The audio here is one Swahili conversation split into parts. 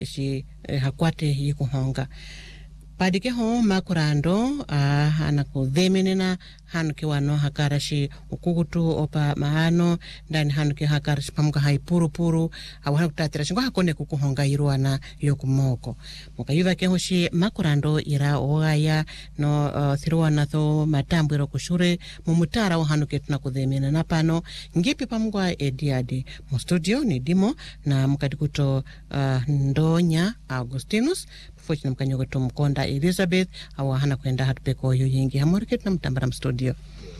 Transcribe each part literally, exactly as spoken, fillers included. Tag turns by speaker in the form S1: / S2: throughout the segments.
S1: shi eh, hakwate yikuhonga padike ho makurando uh, anakudhemenena hanuke wano hakarashi ukugutu opa mahano ndani hanuke hakarashi pamuka haipuru puru awana kutatira shingo hakone kukuhonga iruana yokumoko muka yuva kehoshi makurando ira oaya no uh, thiruana tho matambwiro kushure mumutara o hanuke tunakudhemenena pano ngipi pamugwa ediadi mu studio ni dimo na mukadikuto uh, Ndonya Augustinus fuchi na mkanyogo tumukonda Elizabeth awa hana kuenda hatupeko yu yingi hamoriketu na mtambara studio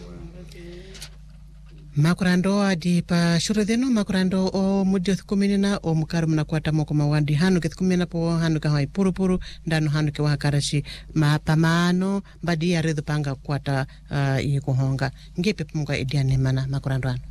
S1: makurando adi pa shure dheno makurando o mudio thukuminina o mukaru mna kuata moko mawandi hanu ke thukumina po hanu ka hai puru puru ndano hanu ke wakarashi mapamano mbadi ya redhu panga kuata uh, iye kuhonga ngepe punga ediane mana makurando anu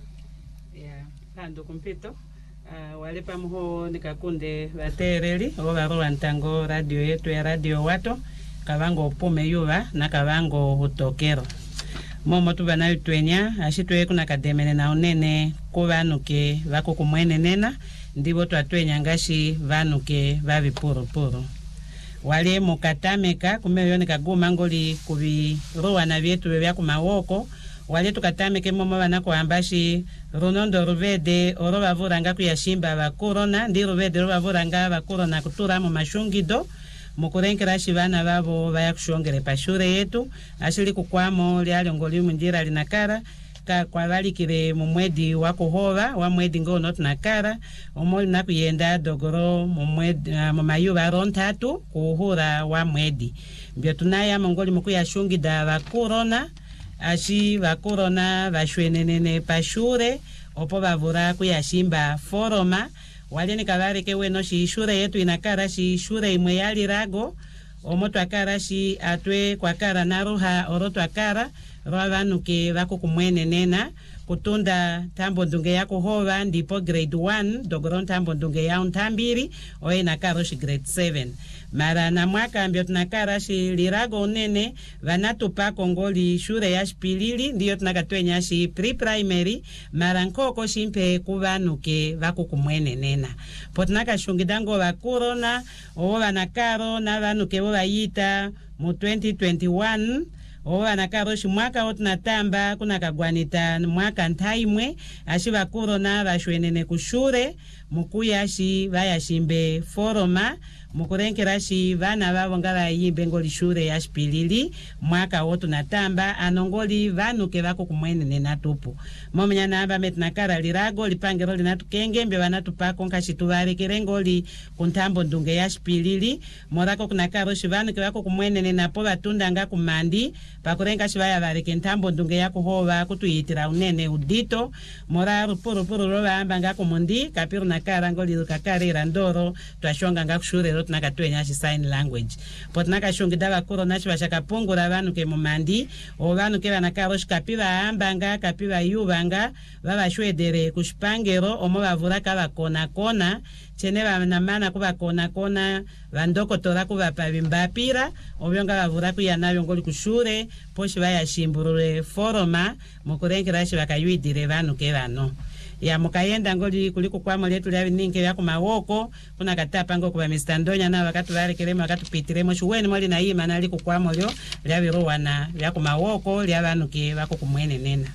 S2: ya hando kumpito Uh, wale pamuho nikakunde vatereli o varua ntango radio yetu ya radio wato kavango pume yuva na kavango hutokero momo tuva na utwenya ashitwe kuna kademene na unene kuvanuke vako kumwene nena ndivo tuatwenya ngashi vanuke vavi puru puru wale mukatameka kumeyo nikaguma ngoli kuviruwa na vyetu vya kumawoko wale tukatameke momo vanako ambashi runondo ruvede oro vavuranga kuyashimba va corona ndi ruvede ro vavuranga va corona kutura mu mashungido mukurenkera shivana vavo vaya kushongere pashure yetu ashili kukwamo lyali ngoli munjira linakara ka kwa valikire mu mwedi wa kuhova wa mwedi ngono tunakara omoli nakuyenda dogoro mu mwedi uh, mu mayuva rontatu kuhura wa mwedi mbyo tunaya mongoli mukuyashungida va corona ashi va corona va shwenenene pashure opo vavura kuyashimba foroma wale nikavareke weno shi shure yetu inakara shi shure imwe yali rago omoto akara shi atwe kwa kara naruha oroto akara roa vanuke vako kumwene nena kutunda tambo ndunge yako hova ndipo grade one dogoron tambo ndunge ya untambiri oe nakaro shi grade seven mara na mwaka ambio tunakara shi lirago unene vanatu pako ngoli shure ya shpilili ndiyo tunakatwenya shi pre-primary mara nkoko shimpe kuvanuke vako kumwene nena po tunaka shungidango va corona owo vanakaro na vanuke wo vayita mu twenty twenty-one owa nakaroshi mwaka otunatamba kuna kagwanita mwaka ntaimwe ashi va corona vashwenene kushure mukuyashi vayashimbe foroma mukurenkerashi vana vavo ngava yimbe ngoli shure ya shpilili mwaka otunatamba anongoli vanuke vako kumwenene natupu momnyana amba metunakara lirago lipangero linatukenge mbe vanatupako nkashi tuvarekere ngoli kuntambo ndunge ya shpilili morako kunakaroshi vanuke vako kumwenene napo vatunda nga kumandi pakurenga shivaya vareke ntambo ndunge ya kuhova kutuyitira unene udito mora rupuru puru rova amba nga kumundi kapiru nakara ngoli lukakarira ndoro tuashonga nga kushure tunakatwenya shi sign language potnaka shungida va corona shi vashakapungura vanuke mumandi o vanuke vanakaro shikapiva ambanga kapiva yuvanga vavashwedere kushipangero omo vavura kava kona kona chene vanamana kuva kona kona vandokotora kuva pavimbapira ovyonga vavura kuyanayo ngoli kushure poshi vayashimburure foroma mukurengera shi vakayuidire vanuke vano ya mukayenda ngoli kuliko kwamo letu lya ninke ya kumawoko kuna katapa ngo kuba Mister Ndonya na wakati varekeremo wakati pitiremo shuweni mali na yima na liko kwamo lyo lya viruwana lya kumawoko lya vanuke bako kumwene nena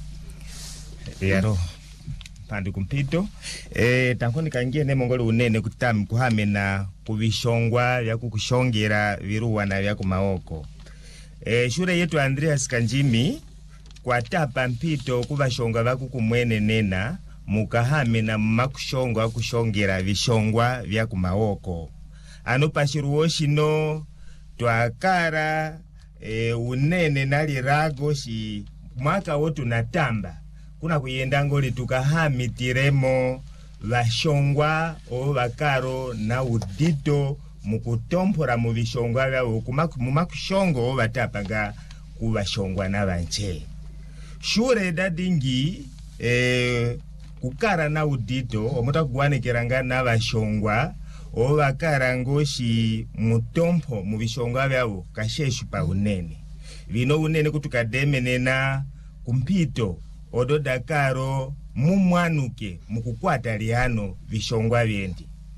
S3: yaro pandi kumpito eh tankoni kangie ne mongoli unene kutam kuhamena kubishongwa ya kukushongera viruwana vya kumawoko eh shure yetu Andreas Kanjimi kwa tapa mpito kubashonga bako kumwene nena mukahame na makushongwa kushongera vishongwa vya kumawoko anopashiruo shino twakara e, unene nali rago shi mwaka wotu natamba kuna kuyenda ngoli tukahamitiremo vashongwa o vakaro na udito mukutompora mu vishongwa vyao mumakushongo vatapanga kuvashongwa na vanche shure dadingi e, kukara na udito omuta kuwanekeranga na vashongwa o vakara ngoshi mutompo mu vishongwa vyao kasheshu pa unene vino unene kutukademenena kumpito odo dakaro mumwanuke mukukwata liano vishongwa vyendi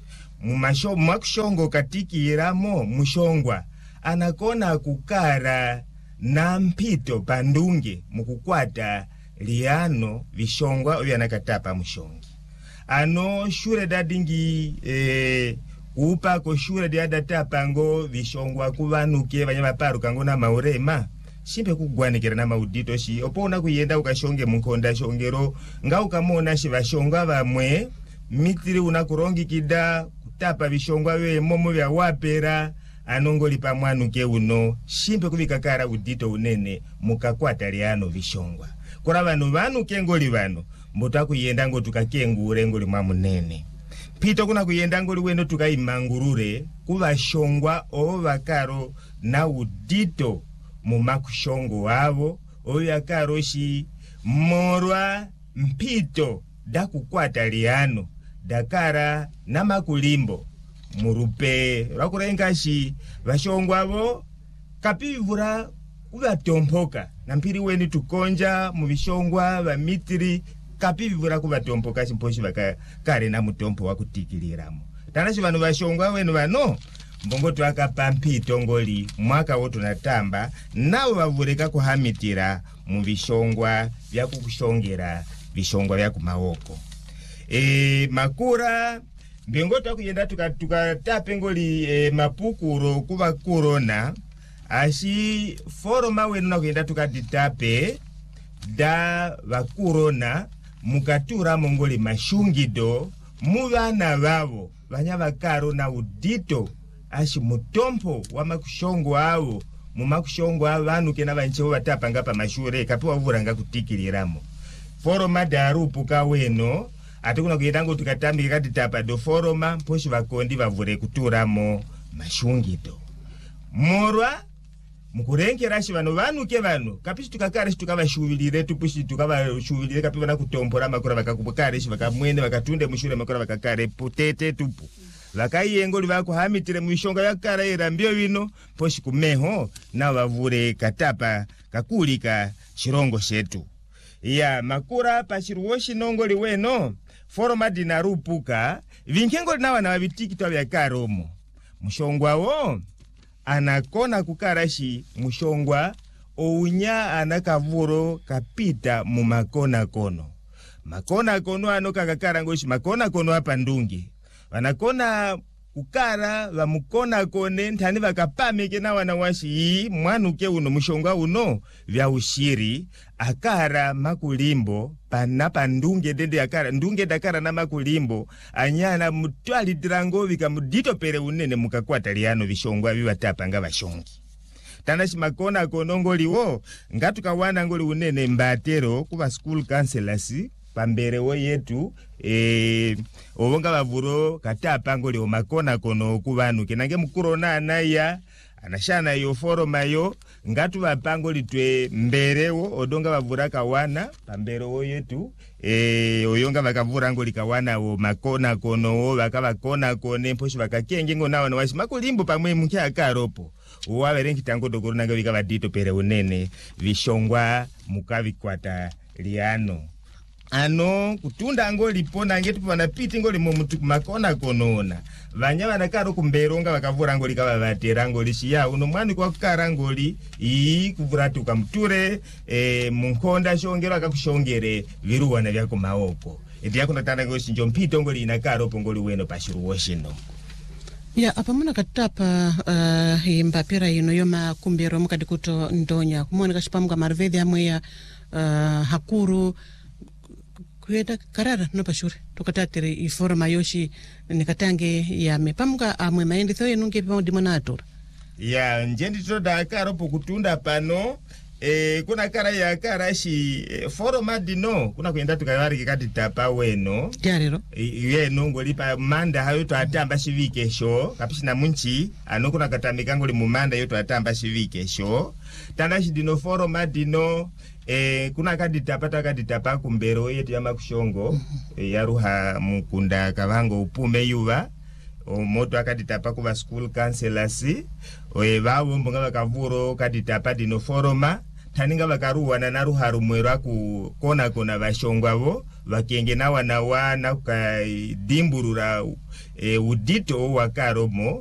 S3: mumasho mwakushongo katikiramo mushongwa anakona kukara na mpito pandunge mukukwata liano vishongwa oyo anakatapa mushongi ano shure dadingi eh, upa ko shure diadatapa ngo vishongwa kuvanuke vanyamaparuka ngo na maurema shimpe kugwanikira na maudito shi opona kuyenda ukashonge munkonda shongero nga ukamona shi vashongwa vamwe mitiri unakurongikida kutapa vishongwa we momo vya wapera anongoli pamwanuke uno shimpe kuvikakara udito unene mukakwata liano vishongwa kora vanu vanu kengoli vanu mbota kuyenda ngo tukakengure ngoli mwa munene pito kuna kuyenda ngoli weno tukaimangurure kuvashongwa o vakaro na udito mumakushongo wavo oyo akaroshi morwa mpito dakukwata liano dakara na makulimbo murupe rakurengashi vashongwavo kapivura kuvatompoka na mpiri weni tukonja muvishongwa vamitiri kapivura kuvatompoka chimposhi vakakare na mutompo wakutikiliramo tanashi vanu vashongwa wenu vano mbongoto akapa mpito ngoli mwaka woto natamba nao vavureka kuhamitira muvishongwa vyakukushongera vishongwa vyakumawoko e, makura mbingoto akuyenda tukatape tuka ngoli e, mapukuro kuva kurona ashi foroma wenu nakuyenda tukatitape da vakurona mukatura mongoli mashungido muvana vavo vanya vakaro na udito ashi mutompo wa makushongo avo mumakushongo avanu kena vanchevo vatapanga pa mashure kapiwa vuranga kutikiliramo foroma darupuka weno atikuna kuyedango tukatambika katitapa do foroma poshi vakondi vavure kuturamo mashungido morwa mukurengera shi vanu vanu ke vanu kapishi tukakare shi tukavashuvilire tupushi tukavashuvilire kapiwa na kutompora makura vakakupukare shi vakamwene vakatunde mushure makura vakakare putete tupu vakaiengoli vakuhamitire muishonga yakara era mbio vino poshi kumeho na vavure katapa kakulika chirongo shetu ya makura pachiruwo shinongoli weno foroma dinarupuka vinkengoli na wana vavitikitwa vyakaromo mushongwa wo anakona kukarashi mushongwa ounya anakavuro kapita mu makona kono makona kono ano kakakara ngoshi makona kono hapa ndungi vanakona kukara vamukona kone ntani vakapamike na wana washi mwanuke uno mushongwa uno vya ushiri akara makulimbo pana pandunge dende akara ndunge dakara na makulimbo anyana mutwali drango vika mudito pere unene mukakwata liano vishongwa vivatapa nga vashongi tanashi makona konongoli wo ngatuka wana ngoli unene mbatero kuva school counselors pambere wo yetu e ovonga vavuro katapa ngoli omakona kono kuvanu kenange mukurona anaya anashana yo foroma yo ngatu vapango litwe mberewo odonga vavura kawana pambere wo yetu e oyonga vakavura ngoli kawana wo makona kono wo vakavakona kone mposhi vakakenge ngona wana washi makulimbo pamwe mke akaropo waverengi tango dogorona ngavika vadito pere unene vishongwa mukavikwata liano ano kutunda ngoli pona ngeti pana piti ngoli momutu makona konona vanya vanakaro kumberonga vakavura ngoli kava vatera ngoli shiya uno mwani kwa kukara ngoli ii kuvurati ukamture e, munkonda shongero akakushongere viruwana vyako maoko edi yako natanda ngoli shinjo mpito ngoli inakaro pongoli weno pashiru woshino
S1: ya apa muna katapa uh, imbapira ino yoma kumbero mukadikuto ndonya kumona kashipamuka marvedhi amwe ya uh, hakuru kuenda karara no pashure tukatatire iforma yoshi nikatange ya mepamuka amwe maendi thoye nunge pa ndimona atura
S3: ya njendi toda akaro pokutunda pano e kuna kara ya karashi e, foroma dino kuna kuenda tukavari kati tapa weno
S1: tiarero
S3: yeno ngoli pa manda hayo to atamba shivike sho kapishina munchi ano kuna katamika ngoli mu manda yo to atamba shivike sho tanashi dino foroma dino e kuna kaditapa takaditapa kumbero yetu ya makushongo e, yaruha mukunda kavango upume yuva o moto akaditapa kuva school counselors oye vavo mbonga vakavuro kaditapa dino foroma taninga vakaruwa na naruha rumwero aku kona kona vashongwavo vakenge na wana wana kudimburura e, udito wa karomo